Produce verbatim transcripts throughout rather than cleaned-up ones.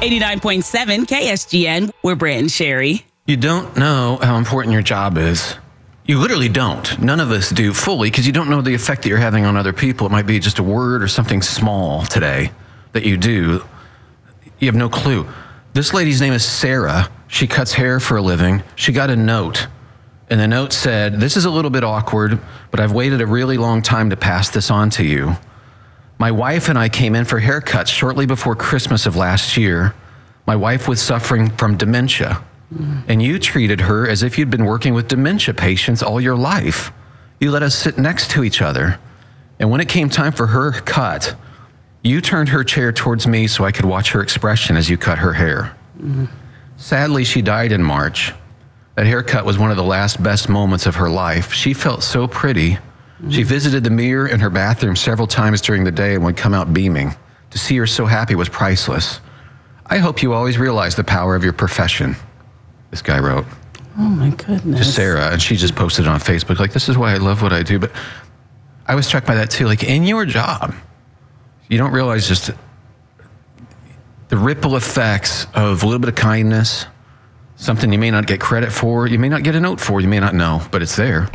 eighty-nine point seven K S G N, we're Brant and Sherry. You don't know how important your job is. You literally don't. None of us do fully because you don't know the effect that you're having on other people. It might be just a word or something small today that you do. You have no clue. This lady's name is Sarah. She cuts hair for a living. She got a note. And the note said, "This is a little bit awkward, but I've waited a really long time to pass this on to you. My wife and I came in for haircuts shortly before Christmas of last year. My wife was suffering from dementia, mm. and you treated her as if you'd been working with dementia patients all your life. You let us sit next to each other, and when it came time for her cut, you turned her chair towards me so I could watch her expression as you cut her hair. Mm. Sadly, she died in March. That haircut was one of the last best moments of her life. She felt so pretty. She visited the mirror in her bathroom several times during the day and would come out beaming. To see her so happy was priceless. I hope you always realize the power of your profession," this guy wrote. Oh my goodness. Just Sarah, and she just posted it on Facebook, like, "This is why I love what I do." But I was struck by that too. Like, in your job, you don't realize just the ripple effects of a little bit of kindness, something you may not get credit for, you may not get a note for, you may not know, but it's there.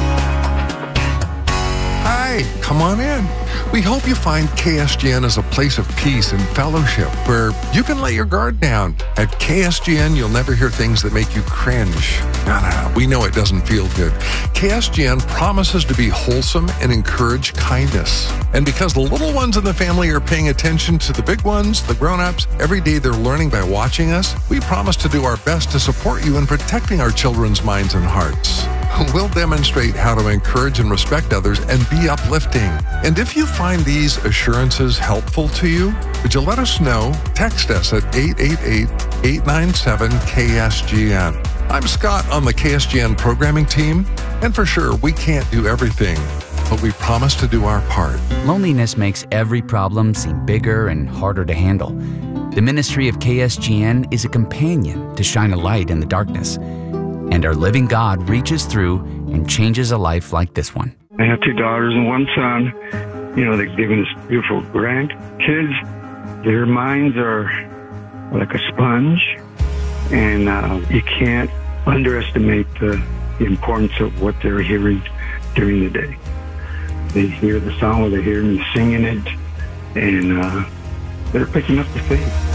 Hi, come on in. We hope you find K S G N as a place of peace and fellowship where you can let your guard down. At K S G N, you'll never hear things that make you cringe. No, no, no, we know it doesn't feel good. K S G N promises to be wholesome and encourage kindness. And because the little ones in the family are paying attention to the big ones, the grown-ups, every day they're learning by watching us, we promise to do our best to support you in protecting our children's minds and hearts. We'll demonstrate how to encourage and respect others and be uplifting. And if you find these assurances helpful to you, would you let us know? Text us at eight eight eight, eight nine seven, K S G N. I'm Scott on the K S G N programming team, and for sure, we can't do everything, but we promise to do our part. Loneliness makes every problem seem bigger and harder to handle. The ministry of K S G N is a companion to shine a light in the darkness. And our living God reaches through and changes a life like this one. I have two daughters and one son. You know, they've given us beautiful grandkids. Their minds are like a sponge, and uh, you can't underestimate the, the importance of what they're hearing during the day. They hear the song, or they hear me singing it, and uh, they're picking up the faith.